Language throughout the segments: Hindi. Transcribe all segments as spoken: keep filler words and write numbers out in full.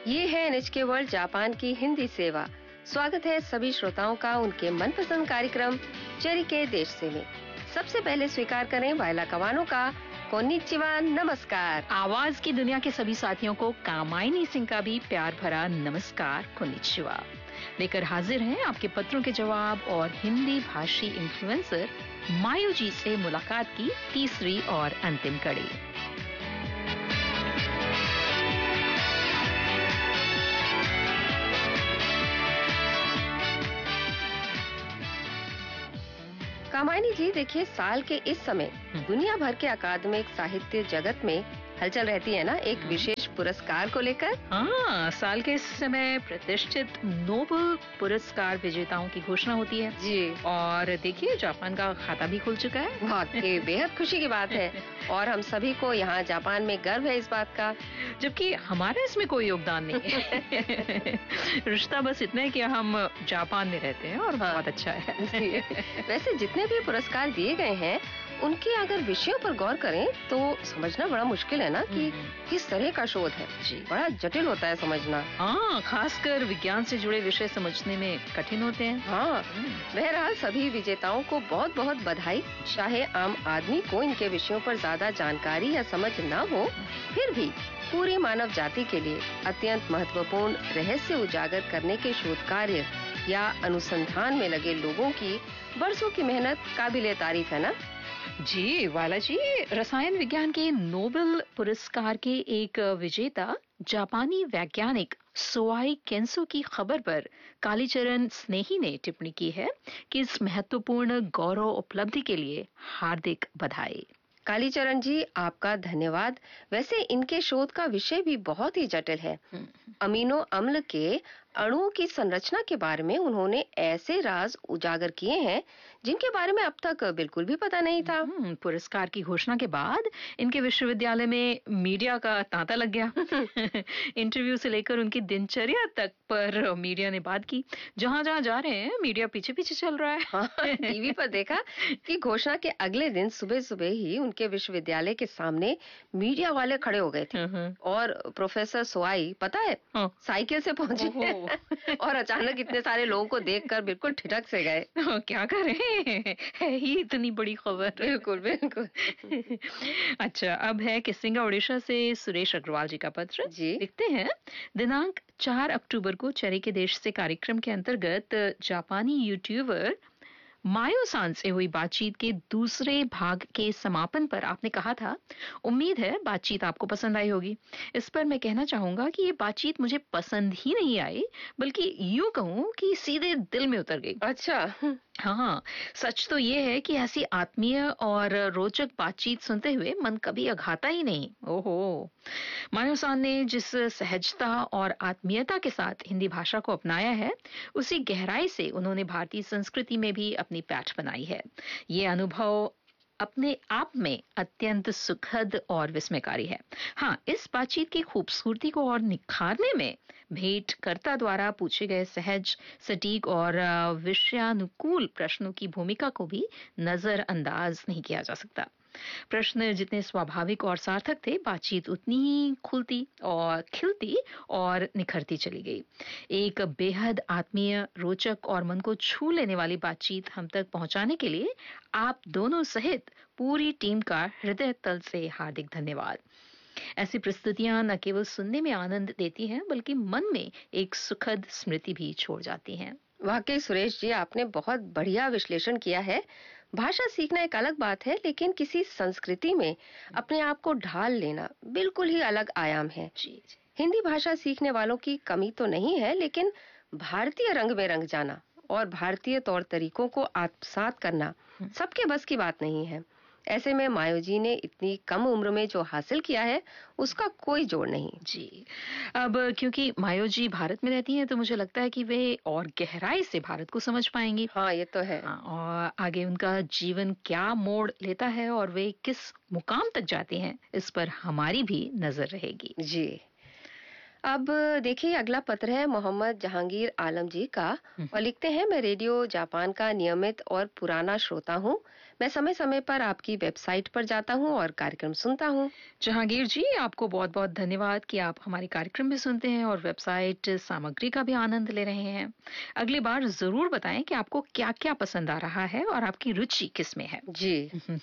ये है एनएचके वर्ल्ड जापान की हिंदी सेवा। स्वागत है सभी श्रोताओं का उनके मनपसंद कार्यक्रम चेरी के देश से में। सबसे पहले स्वीकार करें वायला कवानो का कोन्निचिवा, नमस्कार। आवाज की दुनिया के सभी साथियों को कामायनी सिंह का भी प्यार भरा नमस्कार, कोन्निचिवा। लेकर हाजिर हैं आपके पत्रों के जवाब और हिंदी भाषी इन्फ्लुएंसर मायू जी से मुलाकात की तीसरी और अंतिम कड़ी। कामायनी जी, देखिए, साल के इस समय दुनिया भर के अकादमिक साहित्य जगत में हलचल रहती है ना, एक विशेष पुरस्कार को लेकर। हाँ, साल के इस समय प्रतिष्ठित नोबेल पुरस्कार विजेताओं की घोषणा होती है जी। और देखिए, जापान का खाता भी खुल चुका है। वाकई बेहद खुशी की बात है और हम सभी को यहाँ जापान में गर्व है इस बात का, जबकि हमारा इसमें कोई योगदान नहीं है। रिश्ता बस इतना है कि हम जापान में रहते हैं और हाँ। बहुत अच्छा है। वैसे जितने भी पुरस्कार दिए गए हैं उनके अगर विषयों पर गौर करें तो समझना बड़ा मुश्किल है ना कि किस तरह का शोध है। जी, बड़ा जटिल होता है समझना। हाँ, खासकर विज्ञान से जुड़े विषय समझने में कठिन होते हैं। हाँ, बहरहाल सभी विजेताओं को बहुत बहुत बधाई। चाहे आम आदमी को इनके विषयों पर ज्यादा जानकारी या समझ न हो, फिर भी पूरी मानव जाति के लिए अत्यंत महत्वपूर्ण रहस्य उजागर करने के शोध कार्य या अनुसंधान में लगे लोगों की बरसों की मेहनत काबिले तारीफ है ना। जी वाला जी, रसायन विज्ञान के नोबेल पुरस्कार के एक विजेता जापानी वैज्ञानिक सोआई केंसो की खबर पर कालीचरण स्नेही ने टिप्पणी की है कि इस महत्वपूर्ण गौरव उपलब्धि के लिए हार्दिक बधाई। कालीचरण जी, आपका धन्यवाद। वैसे इनके शोध का विषय भी बहुत ही जटिल है। अमीनो अम्ल के अणुओं की संरचना के बारे में उन्होंने ऐसे राज उजागर किए हैं जिनके बारे में अब तक बिल्कुल भी पता नहीं था। पुरस्कार की घोषणा के बाद इनके विश्वविद्यालय में मीडिया का तांता लग गया। इंटरव्यू से लेकर उनकी दिनचर्या तक पर मीडिया ने बात की। जहां जहां जा रहे हैं मीडिया पीछे पीछे चल रहा है। हाँ, टीवी पर देखा कि घोषणा के अगले दिन सुबह सुबह ही उनके विश्वविद्यालय के सामने मीडिया वाले खड़े हो गए थे और प्रोफेसर सोआई, पता है, साइकिल से पहुंचे और अचानक इतने सारे लोगों को देखकर बिल्कुल ठिठक से गए। क्या करें, है ही इतनी बड़ी खबर। बिल्कुल बिल्कुल। अच्छा, अब है किसिंगा उड़ीसा से सुरेश अग्रवाल जी का पत्र। जी लिखते हैं, दिनांक चार अक्टूबर को चेरी के देश से कार्यक्रम के अंतर्गत जापानी यूट्यूबर मायो सान से हुई बातचीत के दूसरे भाग के समापन पर आपने कहा था, उम्मीद है बातचीत आपको पसंद आई होगी। इस पर मैं कहना चाहूंगा कि ये बातचीत मुझे पसंद ही नहीं आई, बल्कि यूं कहूं कि सीधे दिल में उतर गई। अच्छा। हाँ, सच तो ये है कि ऐसी आत्मीय और रोचक बातचीत सुनते हुए मन कभी अघाता ही नहीं। ओहो, मायो सान ने जिस सहजता और आत्मीयता के साथ हिंदी भाषा को अपनाया है, उसी गहराई से उन्होंने भारतीय संस्कृति में भी अपनी पैठ बनाई है। ये अनुभव अपने आप में अत्यंत सुखद और विस्मयकारी है। हाँ, इस बातचीत की खूबसूरती को और निखारने में भेंटकर्ता द्वारा पूछे गए सहज, सटीक और विषयानुकूल प्रश्नों की भूमिका को भी नजरअंदाज नहीं किया जा सकता। प्रश्न जितने स्वाभाविक और सार्थक थे, बातचीत उतनी ही खुलती और खिलती और निखरती चली गई। एक बेहद आत्मीय, रोचक और मन को छू लेने वाली बातचीत हम तक पहुंचाने के लिए आप दोनों सहित पूरी टीम का हृदय तल से हार्दिक धन्यवाद। ऐसी प्रस्तुतियां न केवल सुनने में आनंद देती हैं, बल्कि मन में एक सुखद स्मृति भी छोड़ जाती हैं। वाकई सुरेश जी, आपने बहुत बढ़िया विश्लेषण किया है। भाषा सीखना एक अलग बात है, लेकिन किसी संस्कृति में अपने आप को ढाल लेना बिल्कुल ही अलग आयाम है। जी, जी। हिंदी भाषा सीखने वालों की कमी तो नहीं है, लेकिन भारतीय रंग में रंग जाना और भारतीय तौर तरीकों को आत्मसात करना सबके बस की बात नहीं है। ऐसे में मायो जी ने इतनी कम उम्र में जो हासिल किया है, उसका कोई जोड़ नहीं। जी, अब क्योंकि मायो जी भारत में रहती हैं, तो मुझे लगता है कि वे और गहराई से भारत को समझ पाएंगी। हाँ, ये तो है। हाँ, और आगे उनका जीवन क्या मोड़ लेता है और वे किस मुकाम तक जाती हैं, इस पर हमारी भी नजर रहेगी। जी, अब देखिए, अगला पत्र है मोहम्मद जहांगीर आलम जी का। हम्म, और लिखते हैं, मैं रेडियो जापान का नियमित और पुराना श्रोता हूँ। मैं समय समय पर आपकी वेबसाइट पर जाता हूँ और कार्यक्रम सुनता हूँ। जहांगीर जी, आपको बहुत बहुत धन्यवाद कि आप हमारे कार्यक्रम भी सुनते हैं और वेबसाइट सामग्री का भी आनंद ले रहे हैं। अगली बार जरूर बताएं कि आपको क्या क्या पसंद आ रहा है और आपकी रुचि किस में है। जी।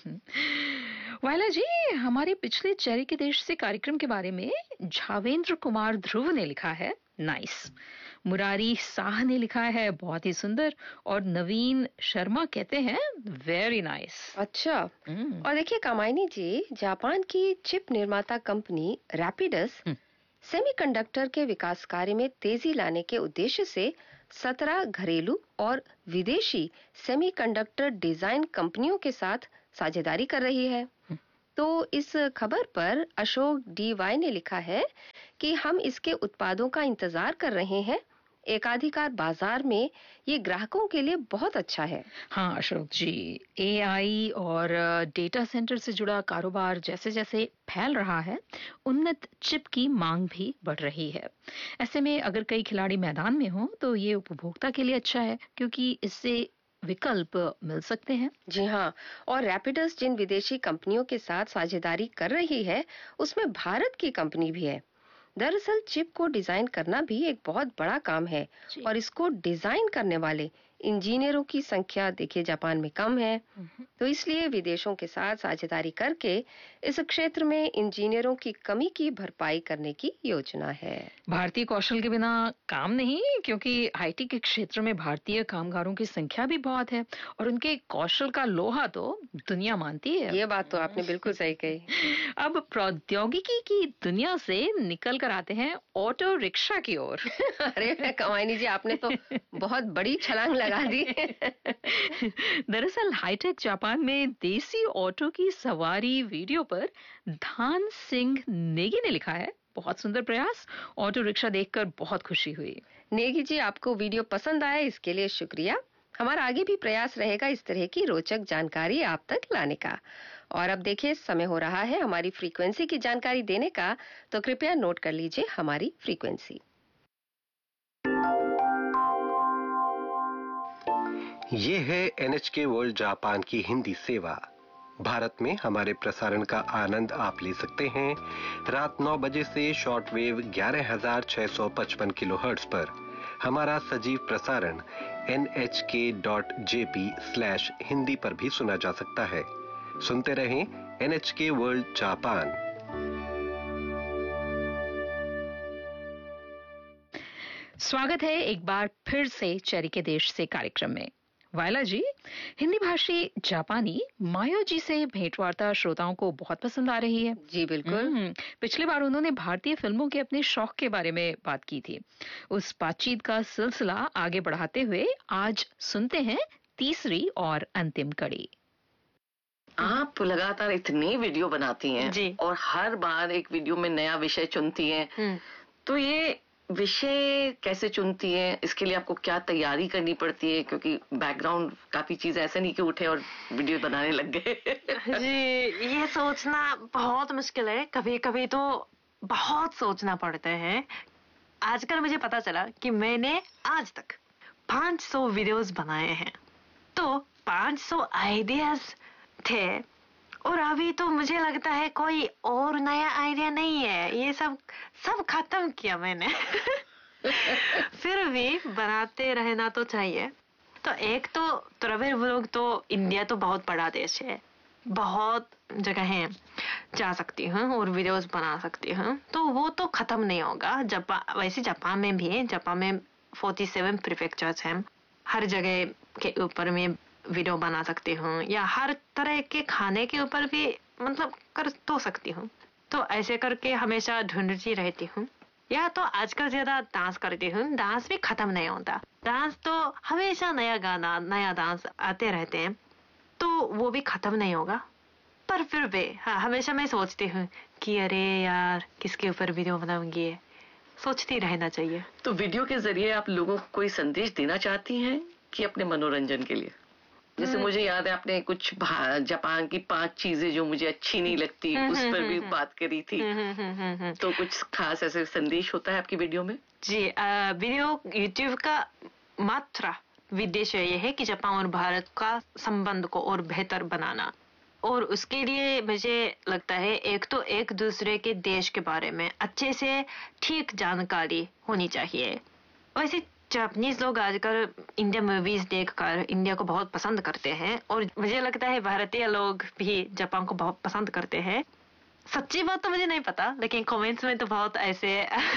वायला जी, हमारे पिछले चेरी के देश से कार्यक्रम के बारे में झावेंद्र कुमार ध्रुव ने लिखा है, नाइस। मुरारी साह ने लिखा है, बहुत ही सुंदर। और नवीन शर्मा कहते हैं, वेरी नाइस। अच्छा। हम्म। और देखिए कामायनी जी, जापान की चिप निर्माता कंपनी रैपिडस हम्म, सेमीकंडक्टर के विकास कार्य में तेजी लाने के उद्देश्य से सत्रह घरेलू और विदेशी सेमीकंडक्टर डिजाइन कंपनियों के साथ साझेदारी कर रही है। तो इस खबर पर अशोक डी वाई ने लिखा है कि हम इसके उत्पादों का इंतजार कर रहे हैं। एकाधिकार बाजार में ये ग्राहकों के लिए बहुत अच्छा है। हाँ अशोक जी, एआई और डेटा सेंटर से जुड़ा कारोबार जैसे जैसे फैल रहा है, उन्नत चिप की मांग भी बढ़ रही है। ऐसे में अगर कई खिलाड़ी मैदान में हों तो ये उपभोक्ता के लिए अच्छा है, क्योंकि इससे विकल्प मिल सकते हैं। जी हाँ। और रैपिडस जिन विदेशी कंपनियों के साथ साझेदारी कर रही है, उसमें भारत की कंपनी भी है। दरअसल चिप को डिजाइन करना भी एक बहुत बड़ा काम है। जी। और इसको डिजाइन करने वाले इंजीनियरों की संख्या देखिए जापान में कम है। हम्म। तो इसलिए विदेशों के साथ साझेदारी करके इस क्षेत्र में इंजीनियरों की कमी की भरपाई करने की योजना है। भारतीय कौशल के बिना काम नहीं, क्योंकि आईटी के क्षेत्र में भारतीय कामगारों की संख्या भी बहुत है और उनके कौशल का लोहा तो दुनिया मानती है। ये बात तो आपने बिल्कुल सही कही। अब प्रौद्योगिकी की दुनिया से निकल कर आते हैं ऑटो रिक्शा की ओर। अरे कमायनी जी, आपने तो बहुत बड़ी छलांग लगा दी। दरअसल हाईटेक जापान में देसी ऑटो की सवारी वीडियो पर धान सिंह नेगी ने लिखा है, बहुत सुंदर प्रयास। ऑटो रिक्शा देखकर बहुत खुशी हुई। नेगी जी, आपको वीडियो पसंद आया, इसके लिए शुक्रिया। हमारा आगे भी प्रयास रहेगा इस तरह की रोचक जानकारी आप तक लाने का। और अब देखिए, समय हो रहा है हमारी फ्रीक्वेंसी की जानकारी देने का। तो कृपया नोट कर लीजिए हमारी फ्रीक्वेंसी। ये है एनएचके वर्ल्ड जापान की हिंदी सेवा। भारत में हमारे प्रसारण का आनंद आप ले सकते हैं रात नौ बजे से शॉर्टवेव ग्यारह हजार छह सौ पचपन किलोहर्ट्ज पर। हमारा सजीव प्रसारण एन एच के dot J P slash Hindi पर भी सुना जा सकता है। सुनते रहें एनएचके वर्ल्ड जापान। स्वागत है एक बार फिर से चेरी के देश से कार्यक्रम में। वायला जी, हिंदी भाषी जापानी मायो जी से भेंटवार्ता श्रोताओं को बहुत पसंद आ रही है। जी बिल्कुल। हम्म, पिछली बार उन्होंने भारतीय फिल्मों के अपने शौक के बारे में बात की थी। उस बातचीत का सिलसिला आगे बढ़ाते हुए आज सुनते हैं तीसरी और अंतिम कड़ी। आप लगातार इतनी वीडियो बनाती हैं जी। और हर बार एक वीडियो में नया विषय चुनती हैं, तो ये विषय कैसे चुनती हैं? इसके लिए आपको क्या तैयारी करनी पड़ती है? क्योंकि बैकग्राउंड काफी चीज ऐसे नहीं कि उठे और वीडियो बनाने लग गए। जी, ये सोचना बहुत मुश्किल है। कभी कभी तो बहुत सोचना पड़ता है। आजकल मुझे पता चला कि मैंने आज तक पाँच सौ वीडियोस बनाए हैं, तो पाँच सौ आइडियाज थे और अभी तो मुझे लगता है कोई और नया आइडिया नहीं है। ये सब सब खत्म किया मैंने। फिर भी बनाते रहना तो चाहिए। तो एक तो ट्रैवल व्लॉग, तो इंडिया तो बहुत बड़ा देश है, बहुत जगह है जा सकती हूँ और वीडियोस बना सकती हूँ, तो वो तो खत्म नहीं होगा। जापान, वैसे जापान में भी है, जापान में सैंतालीस प्रीफेक्चर्स हैं। हर जगह के ऊपर में वीडियो बना सकती हूँ, या हर तरह के खाने के ऊपर भी मतलब कर तो सकती हूँ। तो ऐसे करके हमेशा ढूंढती रहती हूँ। या तो आजकल ज्यादा डांस करती हूँ, डांस भी खत्म नहीं होता। डांस तो हमेशा नया गाना नया डांस आते रहते हैं, तो वो भी खत्म नहीं होगा। पर फिर भी हाँ, हमेशा मैं सोचती हूँ कि अरे यार किसके ऊपर वीडियो बनाऊंगी, सोचती रहना चाहिए। तो वीडियो के जरिए आप लोगों को कोई संदेश देना चाहती हैं कि अपने मनोरंजन के लिए? जैसे मुझे याद है आपने कुछ भा- जापान की पांच चीजें जो मुझे अच्छी नहीं लगती हम्म, उस पर हम्म, भी हम्म, बात करी थी। हम्म, हम्म, हम्म, हम्म, हम्म। तो कुछ खास ऐसे संदेश होता है आपकी वीडियो में? जी, अ, वीडियो यूट्यूब का मात्र उद्देश्य ये है कि जापान और भारत का संबंध को और बेहतर बनाना, और उसके लिए मुझे लगता है एक तो एक दूसरे के देश के बारे में अच्छे से ठीक जानकारी होनी चाहिए। वैसे जापानीज लोग आजकल इंडियन मूवीज देखकर इंडिया को बहुत पसंद करते हैं, और मुझे लगता है भारतीय लोग भी जापान को बहुत पसंद करते हैं। सच्ची बात तो मुझे नहीं पता, लेकिन कमेंट्स में तो बहुत ऐसे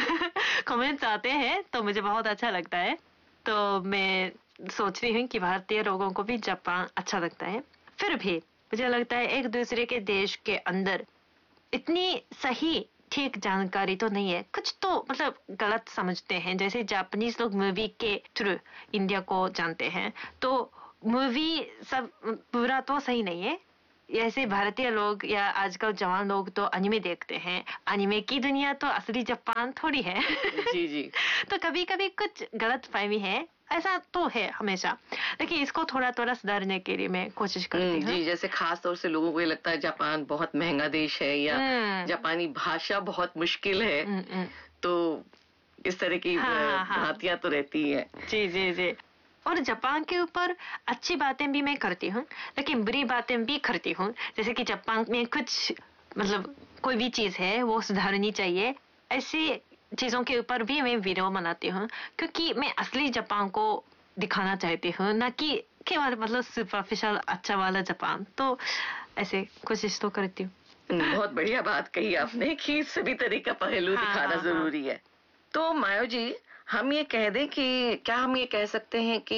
कमेंट्स आते हैं तो मुझे बहुत अच्छा लगता है। तो मैं सोच रही हूँ कि भारतीय लोगों को भी जापान अच्छा लगता है। फिर भी मुझे लगता है एक दूसरे के देश के अंदर इतनी सही ठीक जानकारी तो नहीं है, कुछ तो मतलब गलत समझते हैं। जैसे जापानीज लोग मूवी के थ्रू इंडिया को जानते हैं, तो मूवी सब पूरा तो सही नहीं है। ऐसे भारतीय लोग या आजकल जवान लोग तो एनिमे देखते हैं, एनिमे की दुनिया तो असली जापान थोड़ी है। जी जी। तो कभी कभी कुछ गलत फहमी है, ऐसा तो है हमेशा, लेकिन इसको थोड़ा थोड़ा सुधारने के लिए मैं कोशिश करती हम्म, हूँ। जी, जैसे खास तौर से लोगों को ये लगता है जापान बहुत महंगा देश है या हम्म, जापानी भाषा बहुत मुश्किल है, हम्म, हम्म, तो इस तरह की हाँ, हाँ, हाँ। भ्रांतियां तो रहती हैं। जी जी जी। और जापान के ऊपर अच्छी बातें भी मैं करती हूँ, लेकिन बुरी बातें भी करती हूँ। जैसे कि जापान में कुछ मतलब कोई भी चीज है वो सुधारनी चाहिए, ऐसी चीजों के ऊपर भी मैं वीडियो बनाती हूँ, क्योंकि मैं असली जापान को दिखाना चाहती हूँ, ना कि केवल मतलब सुपरफिशियल अच्छा वाला जापान। तो ऐसे कोशिश तो करती हूँ। बहुत बढ़िया बात कही आपने कि सभी तरह का पहलू हाँ, दिखाना हाँ, जरूरी है। तो मायो जी, हम ये कह दें कि क्या हम ये कह सकते हैं कि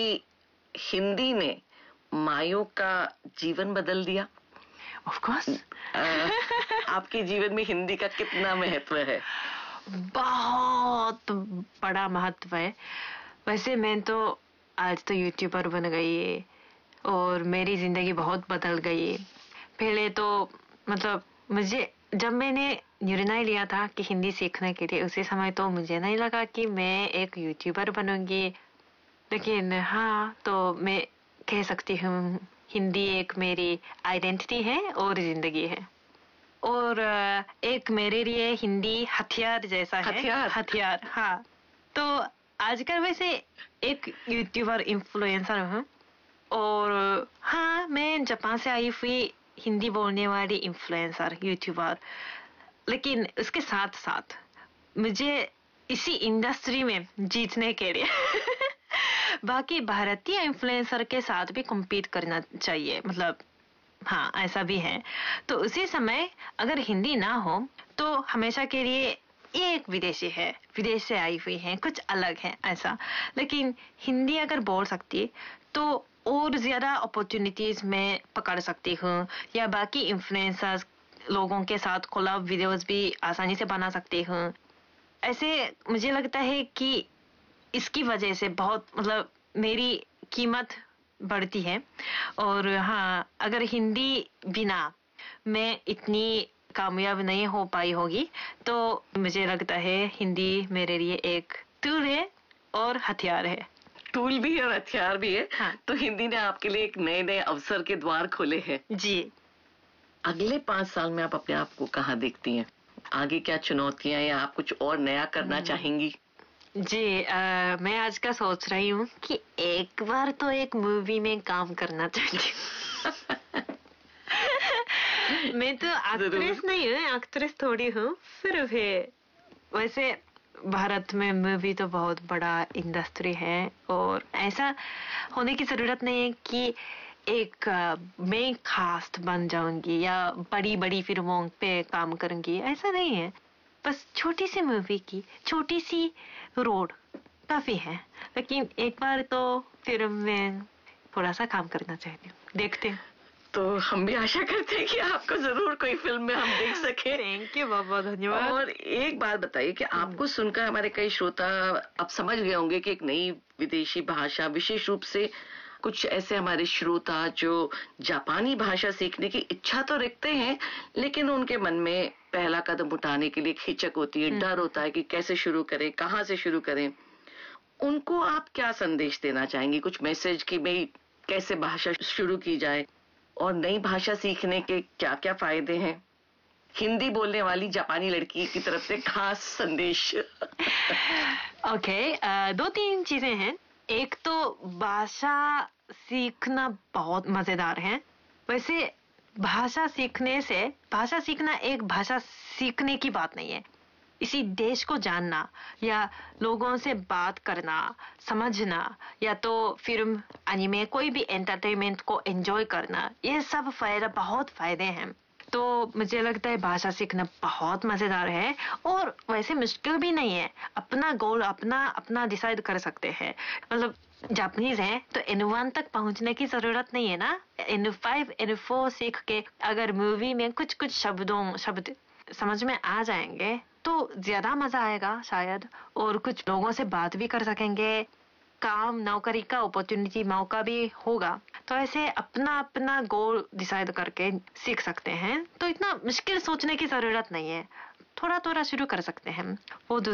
हिंदी ने मायो का जीवन बदल दिया? Of course. आपके जीवन में हिंदी का कितना महत्व है? बहुत बड़ा महत्व है। वैसे मैं तो आज तो यूट्यूबर बन गई है और मेरी जिंदगी बहुत बदल गई है। पहले तो मतलब मुझे जब मैंने निर्णय लिया था कि हिंदी सीखने के लिए, उसी समय तो मुझे नहीं लगा कि मैं एक यूट्यूबर बनूंगी, लेकिन हाँ, तो मैं कह सकती हूँ हिंदी एक मेरी आइडेंटिटी है और जिंदगी है। और अ, एक मेरे लिए हिंदी हथियार जैसा है। हथियार? हथियार, हाँ। तो आजकल वैसे एक यूट्यूबर इन्फ्लुएंसर हूँ, और हाँ, मैं जापान से आई हुई हिंदी बोलने वाली इन्फ्लुएंसर यूट्यूबर। लेकिन उसके साथ साथ मुझे इसी इंडस्ट्री में जीतने के लिए बाकी भारतीय इन्फ्लुएंसर के साथ भी compete करना चाहिए, मतलब हाँ, ऐसा भी है। तो उसी समय अगर हिंदी ना हो तो हमेशा के लिए ये एक विदेशी है, विदेश से आई हुई है, कुछ अलग है ऐसा। लेकिन हिंदी अगर बोल सकती तो और ज्यादा अपॉर्चुनिटीज मैं पकड़ सकती हूँ, या बाकी इन्फ्लुएंसर्स लोगों के साथ कोलैब वीडियोस भी आसानी से बना सकती हूँ। ऐसे मुझे लगता है कि इसकी वजह से बहुत मतलब मेरी कीमत बढ़ती है। और हाँ, अगर हिंदी बिना मैं इतनी कामयाब नहीं हो पाई होगी, तो मुझे लगता है हिंदी मेरे लिए एक टूल है और हथियार है। टूल भी है और हथियार भी है। हाँ। तो हिंदी ने आपके लिए एक नए नए अवसर के द्वार खोले हैं। जी। अगले पांच साल में आप अपने आप को कहाँ देखती हैं? आगे क्या चुनौतियां या आप कुछ और नया करना चाहेंगी? जी, आ, मैं आज का सोच रही हूँ कि एक बार तो एक मूवी में काम करना चाहती हूँ। मैं तो एक्ट्रेस नहीं हूँ, एक्ट्रेस थोड़ी हूँ, फिर भी वैसे भारत में मूवी तो बहुत बड़ा इंडस्ट्री है, और ऐसा होने की जरूरत नहीं है कि एक मैं कास्ट बन जाऊंगी या बड़ी बड़ी फिल्मों पे काम करूंगी, ऐसा नहीं है। बस छोटी सी मूवी की छोटी सी रोड काफी है, लेकिन एक बार तो फिल्म में थोड़ा सा काम करना चाहती हूँ, देखते हैं। तो हम भी आशा करते हैं कि आपको जरूर कोई फिल्म में हम देख सके। थैंक यू, बहुत बहुत धन्यवाद। और एक बात बताइए कि आपको सुनकर हमारे कई श्रोता अब समझ गए होंगे कि एक नई विदेशी भाषा, विशेष रूप से कुछ ऐसे हमारे श्रोता जो जापानी भाषा सीखने की इच्छा तो रखते हैं, लेकिन उनके मन में पहला कदम उठाने के लिए हिचक होती है, डर होता है कि कैसे शुरू करें, कहाँ से शुरू करें। उनको आप क्या संदेश देना चाहेंगी? कुछ मैसेज कि भाई कैसे भाषा शुरू की जाए और नई भाषा सीखने के क्या क्या फायदे हैं? हिंदी बोलने वाली जापानी लड़की की तरफ से खास संदेश। ओके, दो तीन चीजें हैं। एक तो भाषा सीखना बहुत मजेदार है। वैसे भाषा सीखने से, भाषा सीखना एक भाषा सीखने की बात नहीं है। इसी देश को जानना या लोगों से बात करना, समझना, या तो फिल्म, एनिमे, कोई भी एंटरटेनमेंट को एंजॉय करना, ये सब फायदा बहुत फायदे हैं। तो मुझे लगता है भाषा सीखना बहुत मजेदार है और वैसे मुश्किल भी नहीं है। अपना गोल अपना अपना डिसाइड कर सकते हैं। मतलब जापानीज है तो एन वन तक पहुंचने की जरूरत नहीं है ना। एन फाइव एन फोर सीख के अगर मूवी में कुछ कुछ शब्दों शब्द समझ में आ जाएंगे तो ज्यादा मजा आएगा शायद, और कुछ लोगों से बात भी कर सकेंगे, काम नौकरी का अपॉर्चुनिटी मौका भी होगा। तो ऐसे अपना अपना गोल डिसाइड करके सीख सकते हैं। तो इतना मुश्किल सोचने की जरूरत नहीं है, थोड़ा थोड़ा शुरू कर सकते हैं। वो